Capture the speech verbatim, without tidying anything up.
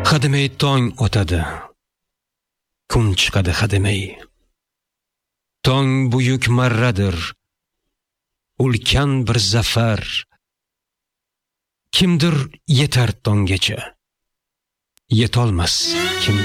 Hademay tong o'tadi. Kun chiqadi hademay. Tong buyuk marradir. Ulkan bir zafar. Kimdir yetar tonggacha. Yetolmas kim